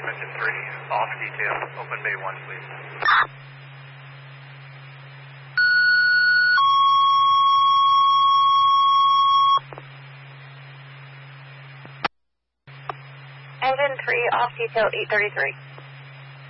Engine 3, off detail, open bay 1, please. Engine 3, off detail 833.